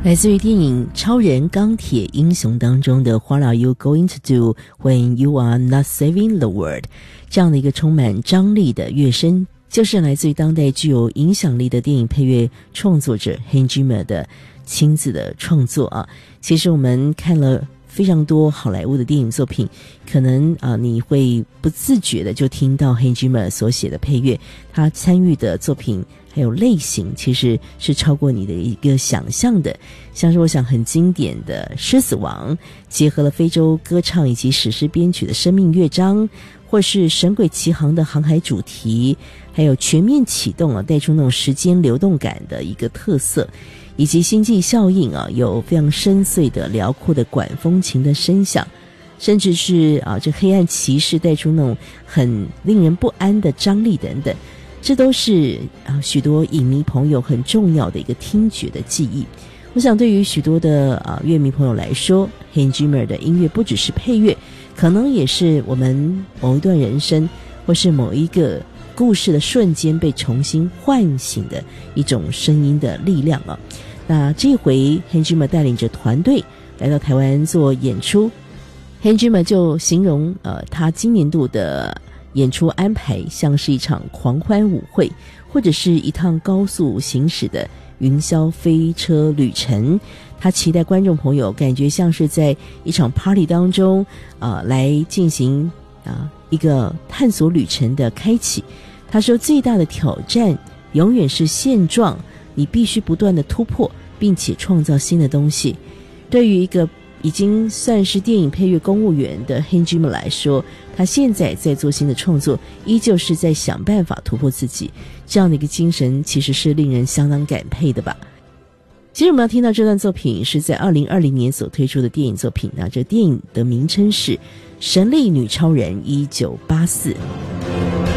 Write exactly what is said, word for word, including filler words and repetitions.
来自于电影《超人钢铁英雄》当中的 What are you going to do when you are not saving the world 这样的一个充满张力的乐声，就是来自于当代具有影响力的电影配乐创作者 Hans Zimmer 的亲自的创作啊。其实我们看了非常多好莱坞的电影作品，可能啊你会不自觉的就听到 Hans Zimmer 所写的配乐，他参与的作品还有类型其实是超过你的一个想象的。像是我想很经典的《狮子王》，结合了非洲歌唱以及史诗编曲的生命乐章，或是《神鬼奇航》的航海主题，还有全面启动啊，带出那种时间流动感的一个特色，以及星际效应啊，有非常深邃的辽阔的管风琴的声响，甚至是啊这黑暗骑士带出那种很令人不安的张力等等，这都是啊许多影迷朋友很重要的一个听觉的记忆。我想对于许多的啊乐迷朋友来说， Hans Zimmer 的音乐不只是配乐，可能也是我们某一段人生或是某一个故事的瞬間被重新唤醒的一種聲音的力量啊。那這回 Hans Zimmer 帶領着團隊來到台灣做演出， Hans Zimmer 就形容呃他今年度的演出安排像是一場狂歡舞會，或者是一趟高速行駛的雲霄飛車旅程。他期待觀眾朋友感覺像是在一場 party 當中啊、呃、來進行啊一個探索旅程的開啟。他說最大的挑戰永遠是現狀，你必須不斷的突破並且創造新的東西。對於一個已經算是電影配樂公務員的 Hans Zimmer 來說，他現在在做新的創作，依舊是在想辦法突破自己，這樣的一個精神其實是令人相當感佩的吧。其實我們要聽到這段作品是在二零二零年所推出的電影作品，那這電影的名稱是《神力女超人一九八四》。